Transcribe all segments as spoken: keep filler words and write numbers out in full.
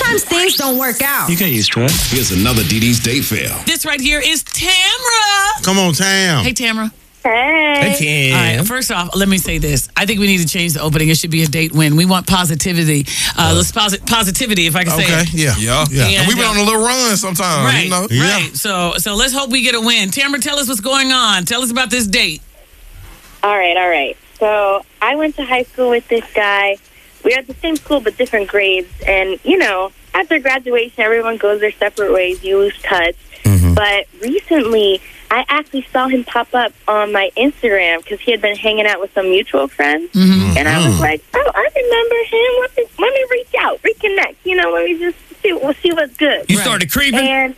sometimes things don't work out. You get used to it. Here's another D D's date fail. This right here is Tamra. Come on, Tam. Hey, Tamra. Hey. Hey, All right, first off, let me say this. I think we need to change the opening. It should be a date win. We want positivity. Uh, let's posit- positivity, if I can say Okay, it. yeah. Yeah. Yeah. Yeah. And we've been on a little run sometimes, Right, you know? Yeah. right. So, so let's hope we get a win. Tamra, tell us what's going on. Tell us about this date. All right, all right. So I went to high school with this guy. We were at the same school but different grades. And, you know, after graduation, everyone goes their separate ways. You lose touch. Mm-hmm. But recently, I actually saw him pop up on my Instagram because he had been hanging out with some mutual friends. Mm-hmm. And I was like, oh, I remember him. Let me, let me reach out, reconnect. You know, let me just see, we'll see what's good. You started creeping? And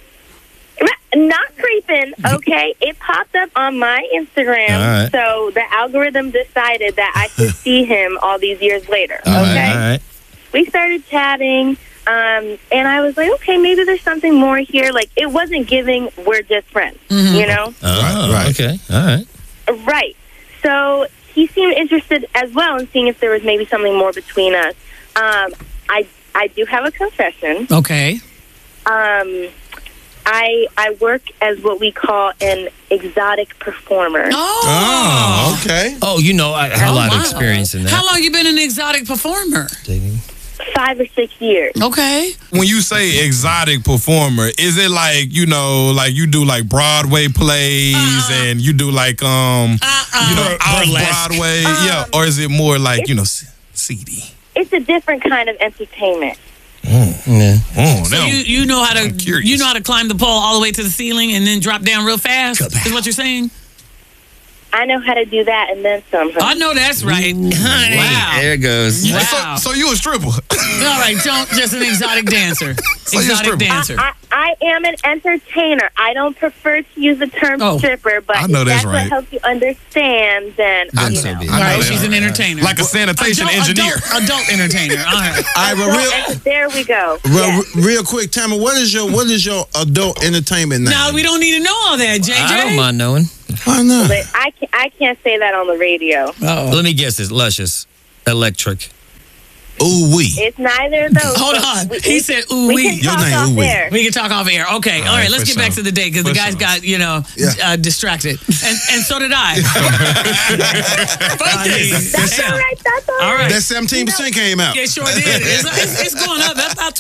not creeping, okay? It popped up on my Instagram, All right. so the algorithm decided that I could see him all these years later, okay? All right, all right. We started chatting, um, and I was like, okay, maybe there's something more here. Like, it wasn't giving, we're just friends, you know? Oh, Right, right. okay. All right. Right. So he seemed interested as well in seeing if there was maybe something more between us. Um, I, I do have a confession. Okay. Um... I I work as what we call an exotic performer. Oh. Oh, okay. Oh, you know, I have Oh, a lot wow. of experience in that. How long you been an exotic performer? Five or six years. Okay. When you say exotic performer, is it like, you know, like you do like Broadway plays Uh-uh. and you do like, um, Uh-uh. you know, off Burlesque. Broadway? Um, yeah. Or is it more like, you know, c- seedy? It's a different kind of entertainment. Yeah. Oh, So now you, you know how to I'm curious. you know how to climb the pole all the way to the ceiling and then drop down real fast? Is what you're saying? I know how to do that and then some. I know that's right. Wow. There it goes. Wow. So, so you a stripper? All right, don't just an exotic dancer. So you're a Exotic stripper. dancer. I, I am an entertainer. I don't prefer to use the term Oh. stripper, but I know if that's that's right. what helps you understand, then Then you so know. be it. All right, know she's that. an entertainer. Like a sanitation adult, engineer. Adult, adult entertainer. All right. All right, but real, Well, there we go. real, Yes. real quick, Tamara, what is your what is your adult entertainment name? No, we don't need to know all that, J J. I don't mind knowing. Why not? But I can't, I can't say that on the radio. Uh-oh. Let me guess this. Luscious. Electric. Ooh wee. It's neither of those. Hold but on. we- He we- said, ooh, we wee. can Your talk name, off ooh, wee. air. We can talk off air. Okay. All right, right, let's for get back sure. to the date because the For guys sure. got, you know, Yeah. uh, distracted. And and so did I. Focus. That's all right. That's all right. All right. That seventeen percent came out. It sure did. It's, it's, it's going up. That's about